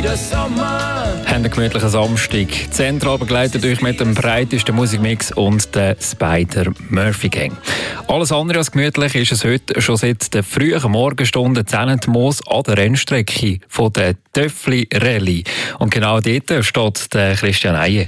der Sommer. Haben einen gemütlichen Samstag. Zentral begleitet euch mit dem breitesten Musikmix und der Spider Murphy Gang. Alles andere als gemütlich ist es heute schon seit der frühen Morgenstunden Zennentmoos an der Rennstrecke von der Töffli Rallye. Und genau dort steht der Christian Eije.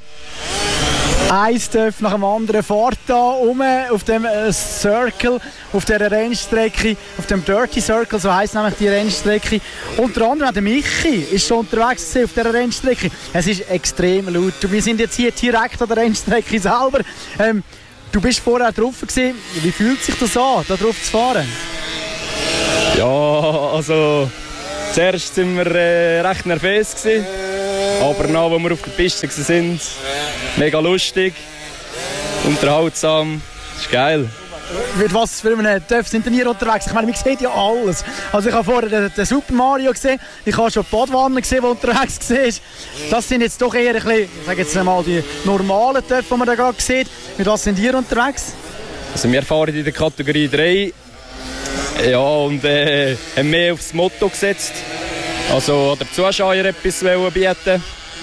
Ein Töff nach dem anderen fährt da rum auf dem Circle, auf dieser Rennstrecke, auf dem Dirty Circle, so heisst nämlich die Rennstrecke. Unter anderem auch der Michi ist schon unterwegs auf dieser Rennstrecke. Es ist extrem laut. Wir sind jetzt hier direkt an der Rennstrecke selber. Du bist vorher drauf gewesen. Wie fühlt sich das an, da drauf zu fahren? Ja, also zuerst waren wir recht nervös gewesen. Aber nach, als wir auf der Piste waren, mega lustig, unterhaltsam, das ist geil. Mit was für einem Töff sind denn ihr unterwegs? Ich meine, man sieht ja alles. Also ich habe vorher den Super Mario gesehen, ich habe schon die Badwanne gesehen, die unterwegs war. Das sind jetzt doch eher ein bisschen, ich sage jetzt mal, die normalen Töpfe, die man da gerade sieht. Mit was sind ihr unterwegs? Also wir fahren in der Kategorie 3. Ja, und haben mehr aufs Motto gesetzt. Also der Zuschauer etwas bieten.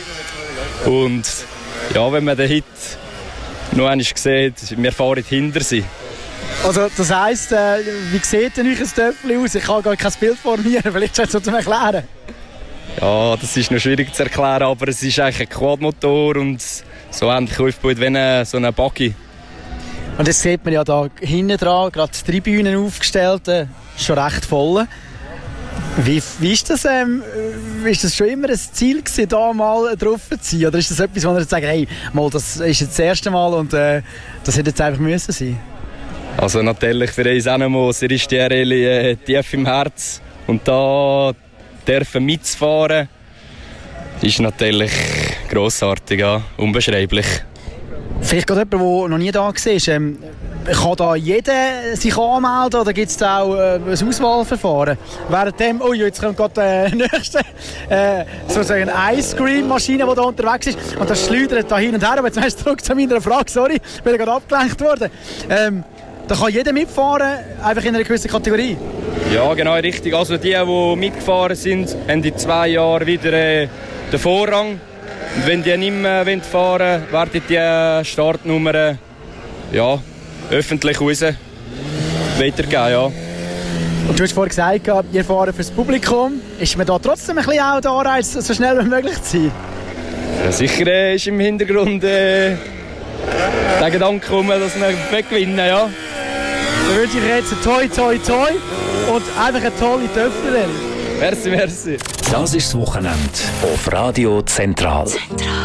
Und ja, wenn man den Hit noch einmal sieht, wir fahren hinter sie. Also das heisst, wie sieht denn euch ein Töpfchen aus? Ich habe gar kein Bild vor mir, vielleicht so zum Erklären. Ja, das ist noch schwierig zu erklären, aber es ist eigentlich ein Quadmotor und so ähnlich aufgebaut wie so ein Buggy. Und jetzt sieht man ja da hinten dran, gerade die Tribünen aufgestellt, schon recht voll. Wie ist das? Ist das schon immer ein Ziel gewesen, da mal drauf zu sein? Oder ist das etwas, wo ihr jetzt sagt, hey, mal, das ist jetzt das erste Mal und das hätte jetzt einfach müssen sein? Also natürlich für uns auch noch ist die Rallye tief im Herz. Und da dürfen mitzufahren, ist natürlich grossartig, ja, unbeschreiblich. Vielleicht gerade jemand, der noch nie da war, kann da jeder sich anmelden oder gibt es da auch ein Auswahlverfahren? Währenddem, oh, jetzt kommt gerade die nächste sozusagen Ice Cream Maschine, die da unterwegs ist und das schleudert da hin und her. Aber jetzt hast du zurück zu meiner Frage, sorry, ich bin gerade abgelenkt worden. Da kann jeder mitfahren, einfach in einer gewissen Kategorie? Ja, genau, richtig. Also die mitgefahren sind, haben in 2 Jahren wieder den Vorrang. Und wenn die nicht mehr fahren wollen, werden die Startnummern ja, öffentlich raus weitergeben. Ja. Und du hast vorhin gesagt, ihr fahrt fürs Publikum. Ist man da trotzdem ein bisschen auch der Anreiz, so schnell wie möglich zu sein? Ja, sicher ist im Hintergrund der Gedanke gekommen, dass wir weggewinnen. Ja. Dann wünsche ich dir jetzt toi, toi, toi und einfach eine tolle Töpfchen. Merci, merci. Das ist das Wochenende auf Radio Zentral.